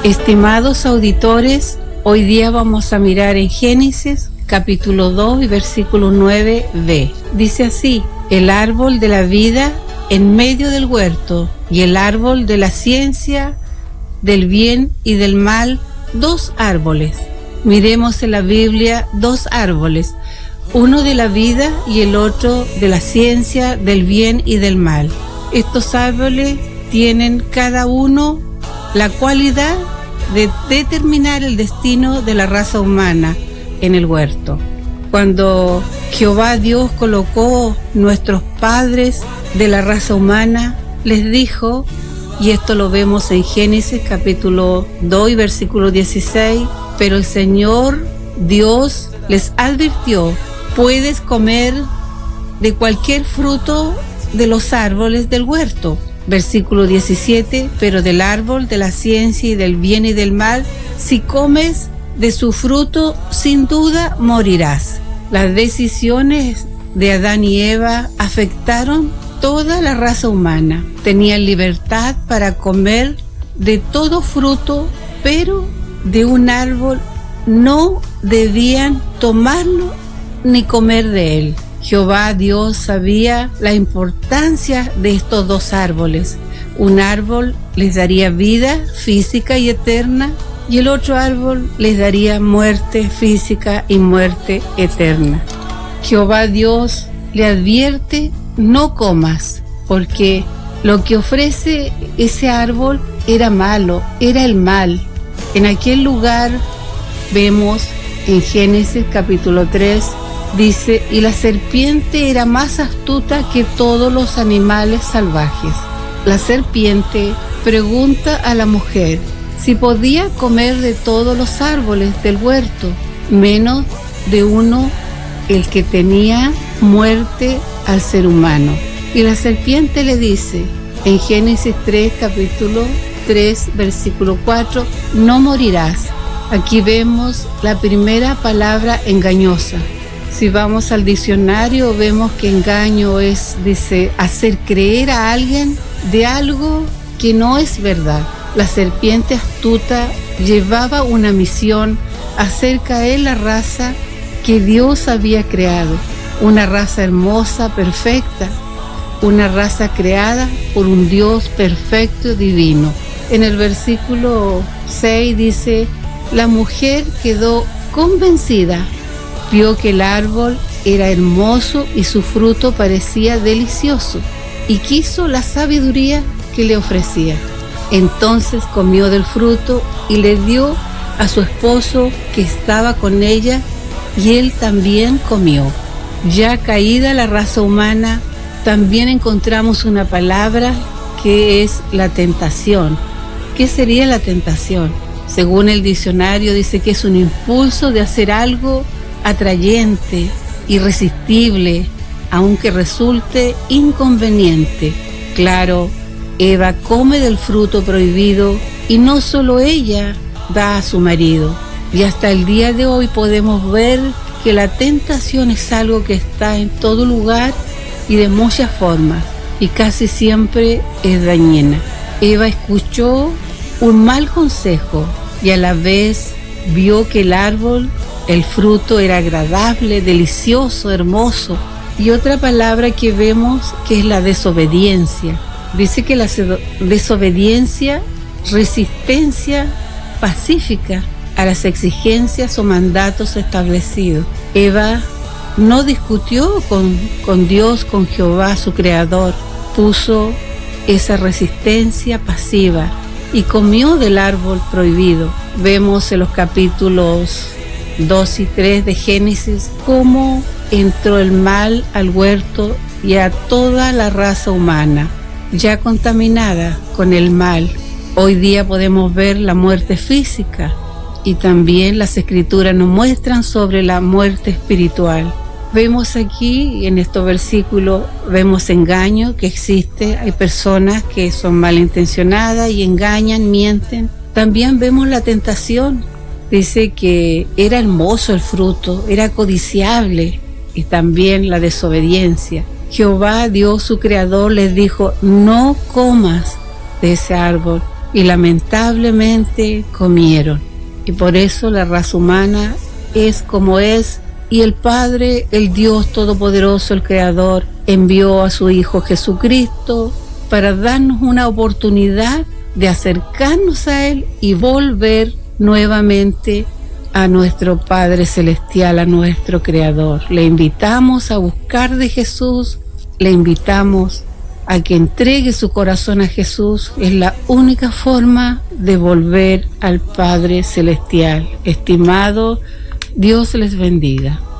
Estimados auditores, hoy día vamos a mirar en Génesis capítulo 2 y versículo 9b. Dice así: el árbol de la vida en medio del huerto y el árbol de la ciencia del bien y del mal, dos árboles. Miremos en la Biblia dos árboles, uno de la vida y el otro de la ciencia del bien y del mal. Estos árboles tienen cada uno la cualidad de determinar el destino de la raza humana en el huerto. Cuando Jehová Dios colocó nuestros padres de la raza humana, les dijo, y esto lo vemos en Génesis capítulo 2 y versículo 16, pero el Señor Dios les advirtió: puedes comer de cualquier fruto de los árboles del huerto. Versículo 17, pero del árbol de la ciencia y del bien y del mal, si comes de su fruto, sin duda morirás. Las decisiones de Adán y Eva afectaron toda la raza humana. Tenían libertad para comer de todo fruto, pero de un árbol no debían tomarlo ni comer de él. Jehová Dios sabía la importancia de estos dos árboles. Un árbol les daría vida física y eterna, y el otro árbol les daría muerte física y muerte eterna. Jehová Dios le advierte: no comas, porque lo que ofrece ese árbol era malo, era el mal. En aquel lugar vemos en Génesis capítulo 3, dice: y la serpiente era más astuta que todos los animales salvajes. La serpiente pregunta a la mujer si podía comer de todos los árboles del huerto, menos de uno, el que tenía muerte al ser humano. Y la serpiente le dice en Génesis 3, capítulo 3, versículo 4, no morirás. Aquí vemos la primera palabra engañosa. Si vamos al diccionario, vemos que engaño es, dice, hacer creer a alguien de algo que no es verdad. La serpiente astuta llevaba una misión: hacer caer la raza que Dios había creado, una raza hermosa, perfecta, una raza creada por un Dios perfecto, divino. En el versículo 6 dice: la mujer quedó convencida, vio que el árbol era hermoso y su fruto parecía delicioso, y quiso la sabiduría que le ofrecía. Entonces comió del fruto y le dio a su esposo que estaba con ella, y él también comió. Ya caída la raza humana, también encontramos una palabra que es la tentación. ¿Qué sería la tentación? Según el diccionario, dice que es un impulso de hacer algo atrayente, irresistible, aunque resulte inconveniente. Claro, Eva come del fruto prohibido, y no solo ella da a su marido. Y hasta el día de hoy podemos ver que la tentación es algo que está en todo lugar y de muchas formas, y casi siempre es dañina. Eva escuchó un mal consejo y a la vez vio que el árbol, el fruto, era agradable, delicioso, hermoso. Y otra palabra que vemos que es la desobediencia. Dice que la desobediencia, resistencia pacífica a las exigencias o mandatos establecidos. Eva no discutió con Dios, con Jehová, su creador. Puso esa resistencia pasiva y comió del árbol prohibido. Vemos en los capítulos 2 y 3 de Génesis cómo entró el mal al huerto y a toda la raza humana, ya contaminada con el mal. Hoy día podemos ver la muerte física, y también las escrituras nos muestran sobre la muerte espiritual. Vemos aquí en estos versículos, vemos engaño que existe. Hay personas que son malintencionadas y engañan, mienten. También vemos la tentación. Dice que era hermoso el fruto, era codiciable, y también la desobediencia. Jehová Dios, su creador, les dijo: no comas de ese árbol, y lamentablemente comieron. Y por eso la raza humana es como es, y el Padre, el Dios Todopoderoso, el Creador, envió a su Hijo Jesucristo para darnos una oportunidad de acercarnos a Él y volver nuevamente a nuestro Padre Celestial, a nuestro Creador. Le invitamos a buscar de Jesús, le invitamos a que entregue su corazón a Jesús. Es la única forma de volver al Padre Celestial. Estimado, Dios les bendiga.